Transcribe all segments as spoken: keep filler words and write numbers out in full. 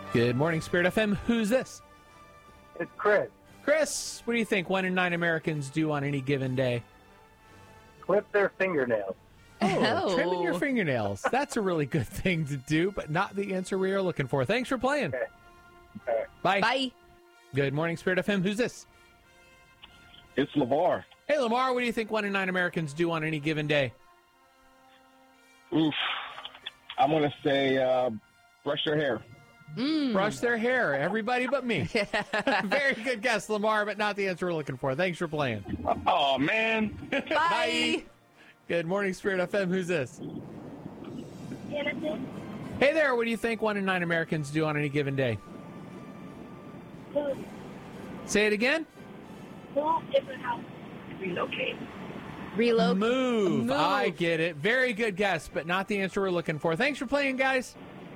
Good morning, Spirit F M. Who's this? It's Chris. Chris, what do you think one in nine Americans do on any given day? Clip their fingernails. Oh, Oh. trimming your fingernails. That's a really good thing to do, but not the answer we are looking for. Thanks for playing. Okay. All right. Bye. Bye. Good morning, Spirit F M. Who's this? It's LeVar. Hey, Lamar, what do you think one in nine Americans do on any given day? Oof. I'm going to say uh, brush their hair. Mm. Brush their hair. Everybody but me. Very good guess, Lamar, but not the answer we're looking for. Thanks for playing. Oh, man. Bye. Bye. Good morning, Spirit F M. Who's this? Jennifer. Hey there, what do you think one in nine Americans do on any given day? Move. Say it again. Move different house. Relocate. Relocate. Move. Move. I get it. Very good guess, but not the answer we're looking for. Thanks for playing, guys.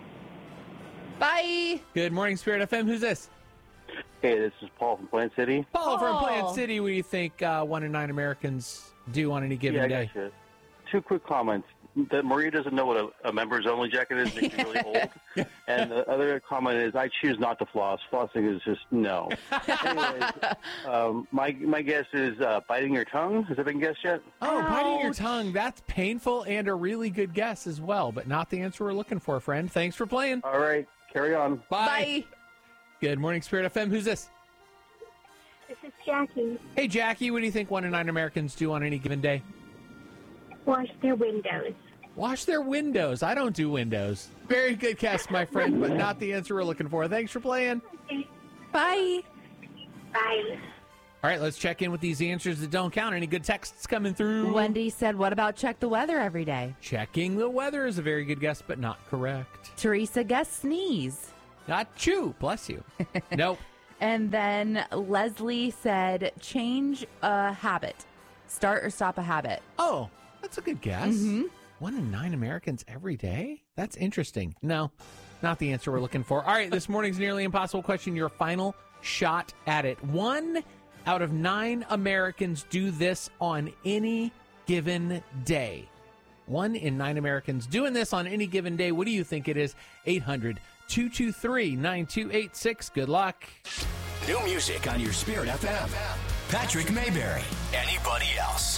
Bye. Good morning, Spirit F M. Who's this? Hey, this is Paul from Plant City. Paul from Paul. Plant City. What do you think uh, one in nine Americans do on any given yeah, I day? gotcha. Two quick comments. That Maria doesn't know what a, a members only jacket is, makes me really old. And the other comment is I choose not to floss. Flossing is just no. Anyways, um, my my guess is uh, biting your tongue. Has that been guessed yet? Oh, biting your Ouch. tongue. That's painful and a really good guess as well, but not the answer we're looking for, friend. Thanks for playing. All right, carry on. Bye. Bye. Good morning, Spirit F M. Who's this? This is Jackie. Hey, Jackie, what do you think one in nine Americans do on any given day? Wash their windows. Wash their windows. I don't do windows. Very good guess, my friend, but not the answer we're looking for. Thanks for playing. Bye. Bye. All right, let's check in with these answers that don't count. Any good texts coming through? Wendy said, what about check the weather every day? Checking the weather is a very good guess, but not correct. Teresa guessed sneeze. Not chew. Bless you. Nope. And then Leslie said, change a habit. Start or stop a habit. Oh, that's a good guess. Mhm. One in nine Americans every day? That's interesting. No, not the answer we're looking for. All right, this morning's Nearly Impossible question, your final shot at it. One out of nine Americans do this on any given day. One in nine Americans doing this on any given day. What do you think it is? eight hundred, two two three, nine two eight six. Good luck. New music on your Spirit F M. Patrick Mayberry. Anybody else?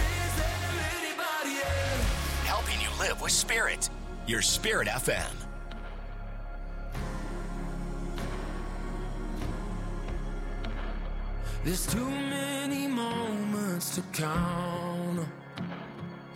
Helping you live with Spirit. Your Spirit F M. There's too many moments to count.